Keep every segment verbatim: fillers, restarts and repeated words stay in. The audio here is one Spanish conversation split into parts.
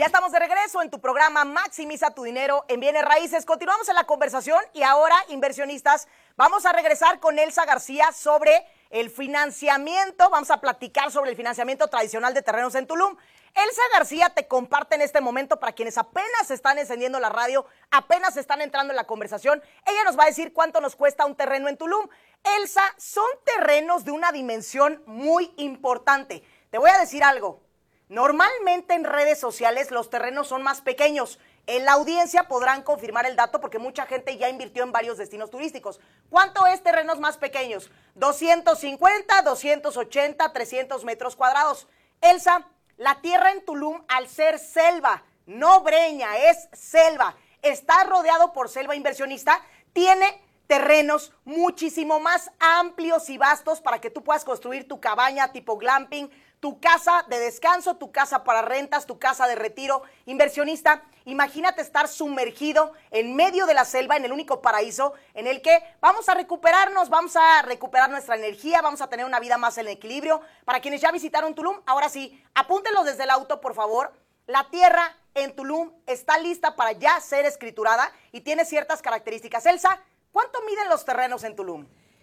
estamos de regreso en tu programa Maximiza tu dinero en bienes raíces. Continuamos en la conversación y ahora, inversionistas, vamos a regresar con Elsa García sobre el financiamiento. Vamos a platicar sobre el financiamiento tradicional de terrenos en Tulum. Elsa García te comparte en este momento, para quienes apenas están encendiendo la radio, apenas están entrando en la conversación, ella nos va a decir cuánto nos cuesta un terreno en Tulum. Elsa, son terrenos de una dimensión muy importante. Te voy a decir algo. Normalmente en redes sociales los terrenos son más pequeños. En la audiencia podrán confirmar el dato porque mucha gente ya invirtió en varios destinos turísticos. ¿Cuánto es terrenos más pequeños? doscientos cincuenta, doscientos ochenta, trescientos metros cuadrados. Elsa, la tierra en Tulum, al ser selva, no breña, es selva, está rodeado por selva inversionista, tiene terrenos muchísimo más amplios y vastos para que tú puedas construir tu cabaña tipo glamping, tu casa de descanso, tu casa para rentas, tu casa de retiro. Inversionista, imagínate estar sumergido en medio de la selva, en el único paraíso en el que vamos a recuperarnos, vamos a recuperar nuestra energía, vamos a tener una vida más en equilibrio. Para quienes ya visitaron Tulum, ahora sí, apúntenlo desde el auto, por favor. La tierra en Tulum está lista para ya ser escriturada y tiene ciertas características. Elsa, ¿cuánto miden los terrenos en Tulum?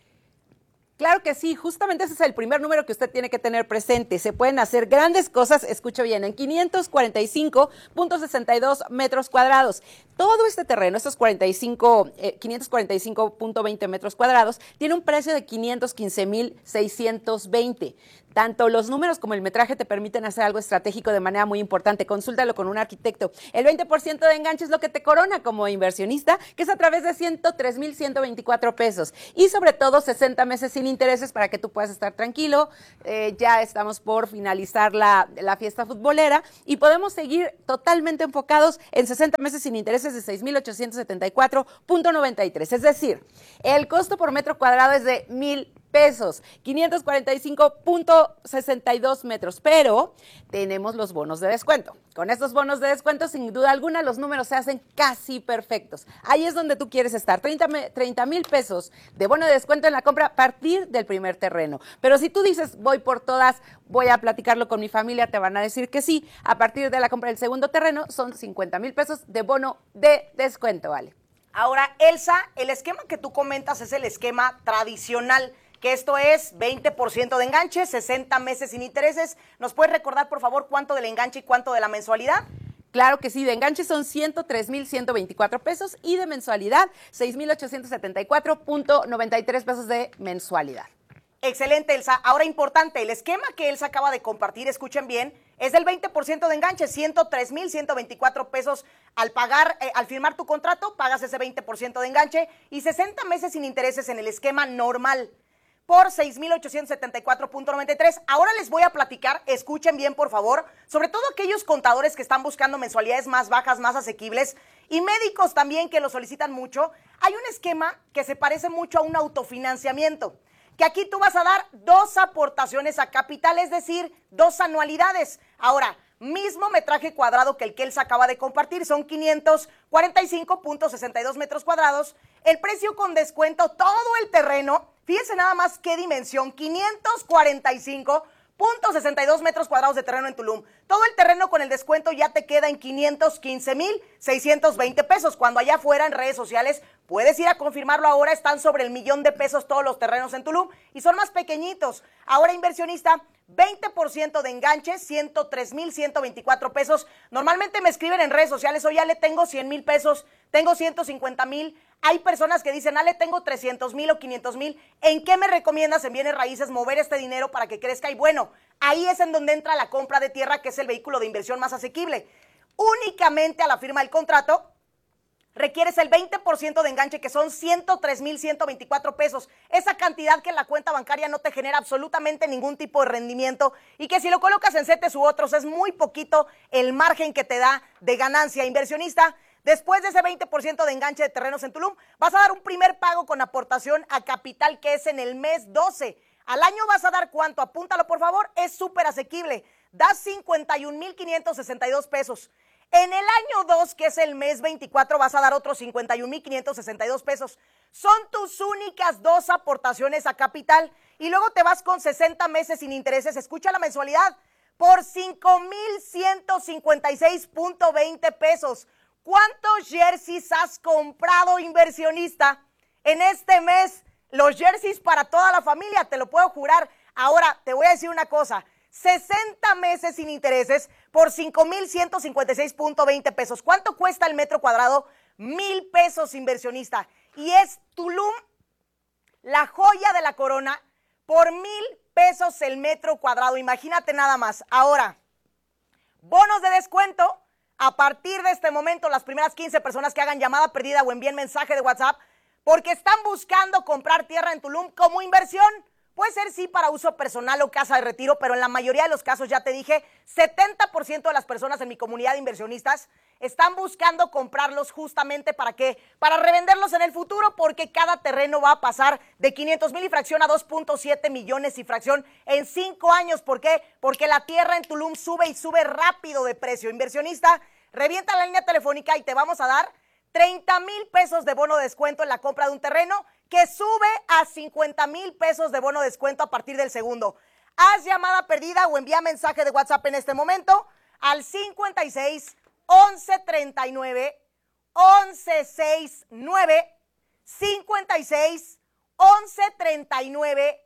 Claro que sí, justamente ese es el primer número que usted tiene que tener presente. Se pueden hacer grandes cosas, escuche bien, en quinientos cuarenta y cinco punto sesenta y dos metros cuadrados. Todo este terreno, estos cuarenta y cinco, eh, quinientos cuarenta y cinco punto veinte metros cuadrados, tiene un precio de quinientos quince mil seiscientos veinte. Tanto los números como el metraje te permiten hacer algo estratégico de manera muy importante. Consúltalo con un arquitecto. El veinte por ciento de enganche es lo que te corona como inversionista, que es a través de ciento tres mil ciento veinticuatro pesos. Y sobre todo sesenta meses sin intereses para que tú puedas estar tranquilo. Eh, ya estamos por finalizar la, la fiesta futbolera y podemos seguir totalmente enfocados en sesenta meses sin intereses de seis mil ochocientos setenta y cuatro punto noventa y tres. Es decir, el costo por metro cuadrado es de mil pesos, quinientos cuarenta y cinco punto sesenta y dos metros, pero tenemos los bonos de descuento. Con estos bonos de descuento, sin duda alguna, los números se hacen casi perfectos. Ahí es donde tú quieres estar, treinta mil pesos de bono de descuento en la compra a partir del primer terreno. Pero si tú dices, voy por todas, voy a platicarlo con mi familia, te van a decir que sí. A partir de la compra del segundo terreno, son cincuenta mil pesos de bono de descuento, ¿vale? Ahora, Elsa, el esquema que tú comentas es el esquema tradicional, que esto es veinte por ciento de enganche, sesenta meses sin intereses. ¿Nos puedes recordar, por favor, cuánto del enganche y cuánto de la mensualidad? Claro que sí, de enganche son ciento tres mil ciento veinticuatro pesos y de mensualidad seis mil ochocientos setenta y cuatro punto noventa y tres pesos de mensualidad. Excelente, Elsa. Ahora, importante, el esquema que Elsa acaba de compartir, escuchen bien, es del veinte por ciento de enganche, ciento tres mil ciento veinticuatro pesos al pagar, eh, al firmar tu contrato, pagas ese veinte por ciento de enganche y sesenta meses sin intereses en el esquema normal por seis mil ochocientos setenta y cuatro punto noventa y tres. Ahora les voy a platicar, escuchen bien por favor, sobre todo aquellos contadores que están buscando mensualidades más bajas, más asequibles, y médicos también que lo solicitan mucho. Hay un esquema que se parece mucho a un autofinanciamiento, que aquí tú vas a dar dos aportaciones a capital, es decir, dos anualidades. Ahora, mismo metraje cuadrado que el que Elsa acaba de compartir, son quinientos cuarenta y cinco punto sesenta y dos metros cuadrados. El precio con descuento, todo el terreno, fíjense nada más qué dimensión, quinientos cuarenta y cinco punto sesenta y dos metros cuadrados de terreno en Tulum. Todo el terreno con el descuento ya te queda en quinientos quince mil seiscientos veinte pesos. Cuando allá afuera en redes sociales, puedes ir a confirmarlo ahora, están sobre el millón de pesos todos los terrenos en Tulum y son más pequeñitos. Ahora, inversionista, veinte por ciento de enganche, ciento tres mil ciento veinticuatro pesos. Normalmente me escriben en redes sociales, oye, Ale, tengo cien mil pesos, tengo ciento cincuenta mil. Hay personas que dicen, Ale, tengo trescientos mil o quinientos mil. ¿En qué me recomiendas en bienes raíces mover este dinero para que crezca? Y bueno, ahí es en donde entra la compra de tierra, que es el vehículo de inversión más asequible. Únicamente a la firma del contrato requieres el veinte por ciento de enganche, que son ciento tres mil ciento veinticuatro pesos. Esa cantidad que en la cuenta bancaria no te genera absolutamente ningún tipo de rendimiento y que si lo colocas en CETES u otros es muy poquito el margen que te da de ganancia. Inversionista, después de ese veinte por ciento de enganche de terrenos en Tulum, vas a dar un primer pago con aportación a capital, que es en el mes doce. Al año vas a dar ¿cuánto? Apúntalo, por favor, es súper asequible. Das cincuenta y un mil quinientos sesenta y dos pesos. En el año dos, que es el mes veinticuatro, vas a dar otros cincuenta y un mil quinientos sesenta y dos pesos. Son tus únicas dos aportaciones a capital y luego te vas con sesenta meses sin intereses. Escucha la mensualidad. por cinco mil ciento cincuenta y seis punto veinte pesos. ¿Cuántos jerseys has comprado, inversionista, en este mes? Los jerseys para toda la familia, te lo puedo jurar. Ahora, te voy a decir una cosa, sesenta meses sin intereses por cinco mil ciento cincuenta y seis punto veinte pesos. ¿Cuánto cuesta el metro cuadrado? Mil pesos, inversionista. Y es Tulum, la joya de la corona, por mil pesos el metro cuadrado. Imagínate nada más. Ahora, bonos de descuento. A partir de este momento, las primeras quince personas que hagan llamada perdida o envíen mensaje de WhatsApp, porque están buscando comprar tierra en Tulum como inversión. Puede ser sí para uso personal o casa de retiro, pero en la mayoría de los casos, ya te dije, setenta por ciento de las personas en mi comunidad de inversionistas están buscando comprarlos justamente para qué, para revenderlos en el futuro, porque cada terreno va a pasar de quinientos mil y fracción a dos punto siete millones y fracción en cinco años. ¿Por qué? Porque la tierra en Tulum sube y sube rápido de precio. Inversionista, revienta la línea telefónica y te vamos a dar treinta mil pesos de bono de descuento en la compra de un terreno, que sube a cincuenta mil pesos de bono de descuento a partir del segundo. Haz llamada perdida o envía mensaje de WhatsApp en este momento al cincuenta y seis, once treinta y nueve, once sesenta y nueve, cincuenta y seis, once treinta y nueve,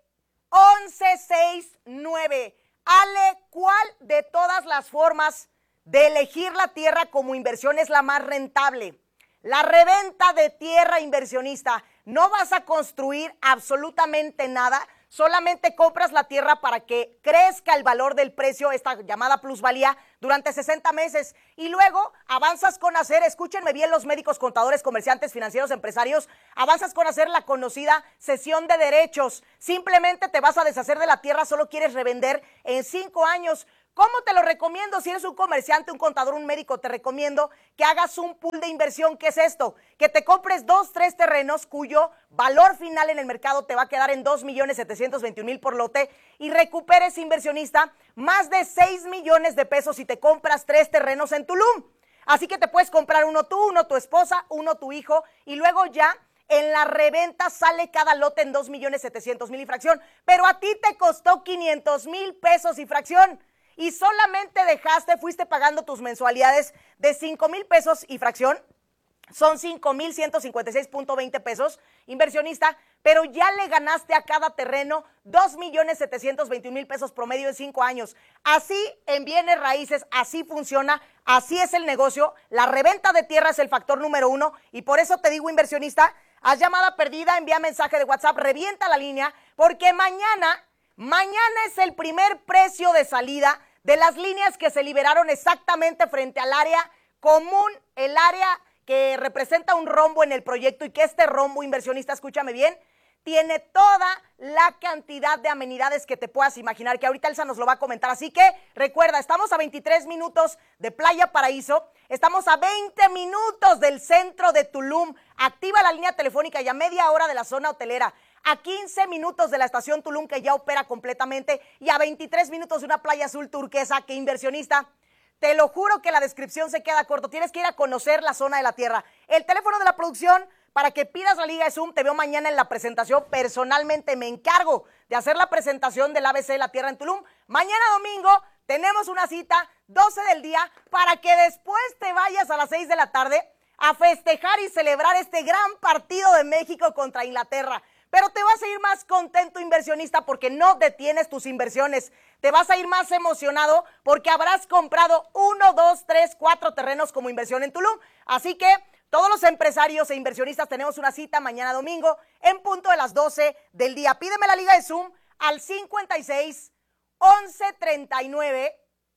once sesenta y nueve. Ale, ¿cuál de todas las formas de elegir la tierra como inversión es la más rentable? La reventa de tierra, inversionista. No vas a construir absolutamente nada, solamente compras la tierra para que crezca el valor del precio, esta llamada plusvalía, durante sesenta meses. Y luego avanzas con hacer, escúchenme bien los médicos, contadores, comerciantes, financieros, empresarios, avanzas con hacer la conocida cesión de derechos. Simplemente te vas a deshacer de la tierra, solo quieres revender en cinco años. ¿Cómo te lo recomiendo? Si eres un comerciante, un contador, un médico, te recomiendo que hagas un pool de inversión. ¿Qué es esto? Que te compres dos, tres terrenos cuyo valor final en el mercado te va a quedar en dos millones setecientos veintiún mil por lote y recuperes, inversionista, más de seis millones de pesos si te compras tres terrenos en Tulum. Así que te puedes comprar uno tú, uno tu esposa, uno tu hijo y luego ya en la reventa sale cada lote en dos millones setecientos mil y fracción. Pero a ti te costó quinientos mil pesos y fracción. Y solamente dejaste, fuiste pagando tus mensualidades de cinco mil pesos y fracción, son cinco mil ciento cincuenta y seis punto veinte pesos, inversionista, pero ya le ganaste a cada terreno dos millones setecientos veintiún mil pesos promedio en cinco años. Así en bienes raíces, así funciona, así es el negocio. La reventa de tierra es el factor número uno y por eso te digo, inversionista, haz llamada perdida, envía mensaje de WhatsApp, revienta la línea, porque mañana, mañana es el primer precio de salida de las líneas que se liberaron exactamente frente al área común, el área que representa un rombo en el proyecto y que este rombo, inversionista, escúchame bien, tiene toda la cantidad de amenidades que te puedas imaginar, que ahorita Elsa nos lo va a comentar. Así que recuerda, estamos a veintitrés minutos de Playa Paraíso, estamos a veinte minutos del centro de Tulum. Activa la línea telefónica y a media hora de la zona hotelera, a quince minutos de la estación Tulum, que ya opera completamente, y a veintitrés minutos de una playa azul turquesa que, inversionista, te lo juro que la descripción se queda corto. Tienes que ir a conocer la zona de la tierra. El teléfono de la producción para que pidas la liga de Zoom. Te veo mañana en la presentación. Personalmente me encargo de hacer la presentación del A B C de la tierra en Tulum. Mañana domingo tenemos una cita, doce del día, para que después te vayas a las seis de la tarde a festejar y celebrar este gran partido de México contra Inglaterra. Pero te vas a ir más contento, inversionista, porque no detienes tus inversiones. Te vas a ir más emocionado porque habrás comprado uno, dos, tres, cuatro terrenos como inversión en Tulum. Así que todos los empresarios e inversionistas tenemos una cita mañana domingo en punto de las doce del día. Pídeme la liga de Zoom al cincuenta y seis, once treinta y nueve,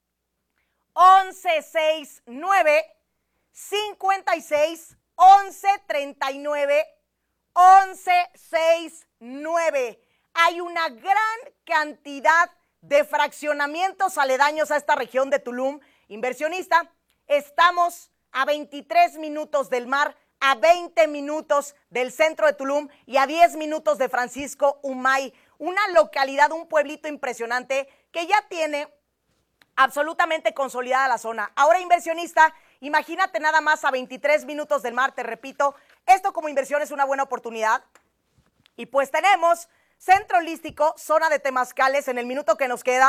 once sesenta y nueve, cincuenta y seis, once treinta y nueve, once sesenta y nueve. Hay una gran cantidad de fraccionamientos aledaños a esta región de Tulum. Inversionista, estamos a veintitrés minutos del mar, a veinte minutos del centro de Tulum y a diez minutos de Francisco Umay, una localidad, un pueblito impresionante que ya tiene absolutamente consolidada la zona. Ahora, inversionista, imagínate nada más a veintitrés minutos del mar, te repito, esto como inversión es una buena oportunidad. Y pues tenemos centro holístico, zona de temazcales, en el minuto que nos queda.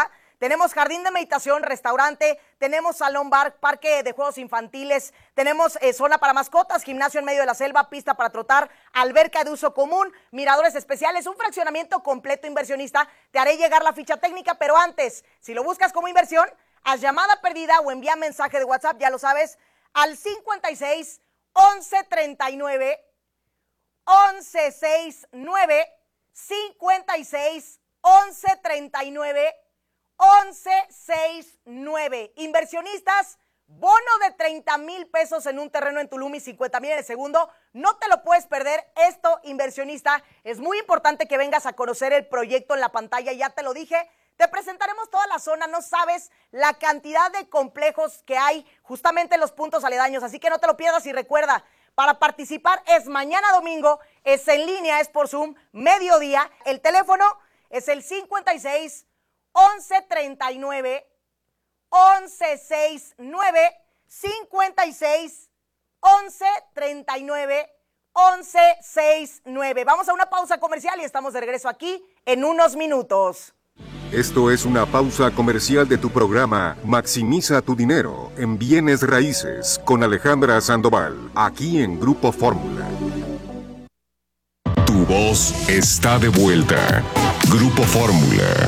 Tenemos jardín de meditación, restaurante, tenemos salón bar, parque de juegos infantiles, tenemos eh, zona para mascotas, gimnasio en medio de la selva, pista para trotar, alberca de uso común, miradores especiales, un fraccionamiento completo inversionista. Te haré llegar la ficha técnica, pero antes, si lo buscas como inversión, haz llamada perdida o envía mensaje de WhatsApp, ya lo sabes, al cincuenta y seis, once treinta y nueve, once sesenta y nueve, cincuenta y seis, once treinta y nueve, once sesenta y nueve. Inversionistas, bono de treinta mil pesos en un terreno en Tulum y cincuenta mil en el segundo. No te lo puedes perder. Esto, inversionista, es muy importante que vengas a conocer el proyecto en la pantalla. Ya te lo dije, te presentaremos toda la zona. No sabes la cantidad de complejos que hay justamente en los puntos aledaños. Así que no te lo pierdas y recuerda, para participar es mañana domingo, es en línea, es por Zoom, mediodía. El teléfono es el cincuenta y seis, once treinta y nueve, once sesenta y nueve, cincuenta y seis, once treinta y nueve, once sesenta y nueve. Vamos a una pausa comercial y estamos de regreso aquí en unos minutos. Esto es una pausa comercial de tu programa Maximiza tu dinero en bienes raíces con Alejandra Sandoval, aquí en Grupo Fórmula. Tu voz está de vuelta. Grupo Fórmula.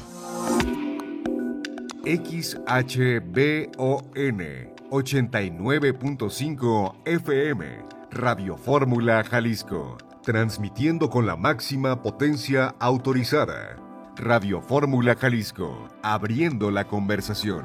X H B O N ochenta y nueve punto cinco F M, Radio Fórmula Jalisco, transmitiendo con la máxima potencia autorizada. Radio Fórmula Jalisco, abriendo la conversación.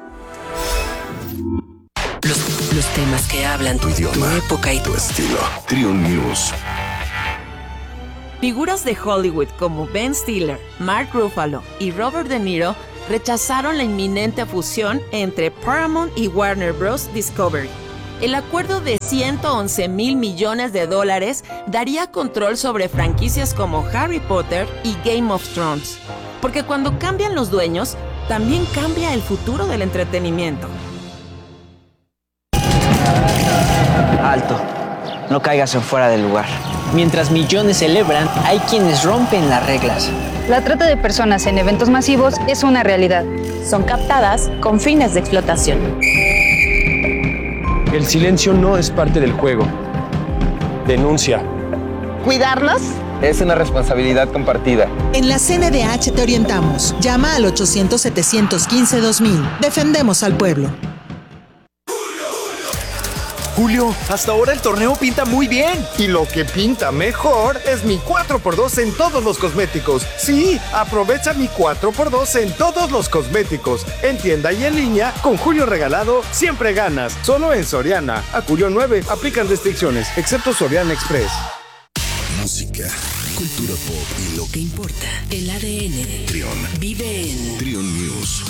Los, los temas que hablan tu idioma, tu época y tu estilo. Trion News. Figuras de Hollywood como Ben Stiller, Mark Ruffalo y Robert De Niro rechazaron la inminente fusión entre Paramount y Warner Bros. Discovery. El acuerdo de ciento once mil millones de dólares daría control sobre franquicias como Harry Potter y Game of Thrones. Porque cuando cambian los dueños, también cambia el futuro del entretenimiento. Alto, no caigas en fuera del lugar. Mientras millones celebran, hay quienes rompen las reglas. La trata de personas en eventos masivos es una realidad. Son captadas con fines de explotación. El silencio no es parte del juego. Denuncia. ¿Cuidarnos? Es una responsabilidad compartida. En la C N D H te orientamos. Llama al ochocientos, setecientos quince, dos mil. Defendemos al pueblo. Julio, hasta ahora el torneo pinta muy bien. Y lo que pinta mejor es mi cuatro por dos en todos los cosméticos. Sí, aprovecha mi cuatro por dos en todos los cosméticos. En tienda y en línea, con Julio regalado, siempre ganas. Solo en Soriana. A Julio nueve, aplican restricciones, excepto Soriana Express. Música, cultura pop y lo que importa. El A D N de Trion vive en Trion News.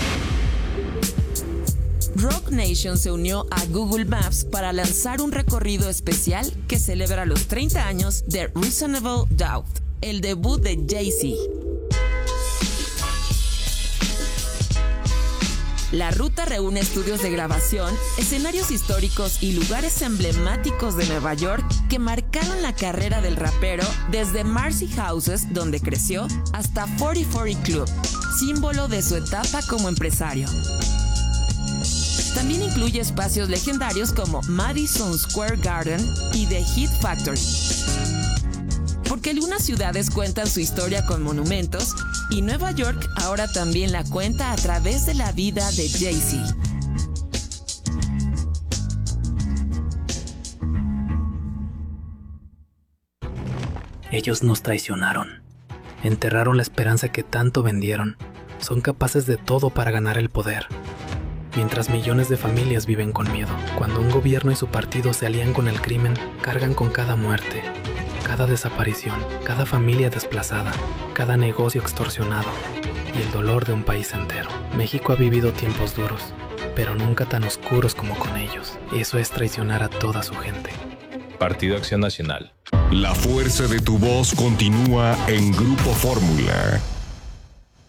Rock Nation se unió a Google Maps para lanzar un recorrido especial que celebra los treinta años de Reasonable Doubt, el debut de Jay-Z. La ruta reúne estudios de grabación, escenarios históricos y lugares emblemáticos de Nueva York que marcaron la carrera del rapero desde Marcy Houses, donde creció, hasta cuarenta cuarenta Club, símbolo de su etapa como empresario. También incluye espacios legendarios como Madison Square Garden y The Hit Factory. Porque algunas ciudades cuentan su historia con monumentos y Nueva York ahora también la cuenta a través de la vida de Jay-Z. Ellos nos traicionaron. Enterraron la esperanza que tanto vendieron. Son capaces de todo para ganar el poder. Mientras millones de familias viven con miedo. Cuando un gobierno y su partido se alían con el crimen, cargan con cada muerte, cada desaparición, cada familia desplazada, cada negocio extorsionado y el dolor de un país entero. México ha vivido tiempos duros, pero nunca tan oscuros como con ellos. Eso es traicionar a toda su gente. Partido Acción Nacional. La fuerza de tu voz continúa en Grupo Fórmula.